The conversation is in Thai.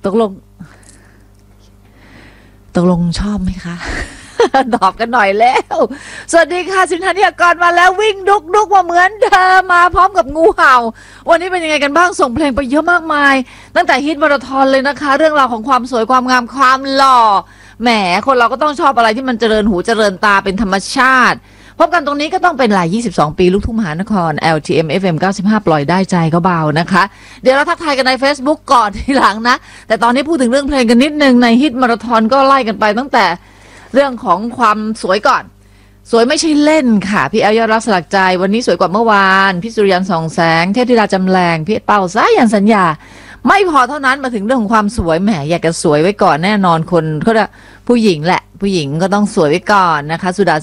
ตกลงชอบไหมคะ ตอบกันหน่อยแล้วสวัสดีค่ะสินธนิยากรมาแล้ววิ่งดุกมาเหมือนเดิมมาพร้อมกับงูเห่าวันนี้เป็นยังไงกันบ้างส่งเพลงไปเยอะมากมายตั้งแต่ฮิตมาราธอนเลยนะคะเรื่องราวของความสวยความงามความหล่อแหมคนเราก็ต้องชอบอะไรที่มันเจริญหูเจริญตาเป็นธรรมชาติพบกันตรงนี้ก็ต้องเป็นหลาย22 ปีลูกทุ่งมหานคร LTM FM 95 ปล่อยได้ใจก็เบานะคะเดี๋ยวเราทักทายกันใน Facebook ก่อนทีหลังนะแต่ตอนนี้พูดถึงเรื่องเพลงกันนิดนึงในฮิตมาราธอนก็ไล่กันไปตั้งแต่เรื่องของความสวยก่อนสวยไม่ใช่เล่นค่ะพี่แอลยอดรักสลักใจวันนี้สวยกว่าเมื่อวานพี่สุริยันส่องแสงเทพธิดาจำแรงพี่เป้าสายันสัญญาไม่พอเท่านั้นมาถึงเรื่องของความสวยแหมอยากจะสวยไว้ก่อนแน่นอนคนเขาจะผู้หญิงแหละผู้หญิงก็ต้องสวยไว้ก่อนนะคะสุดา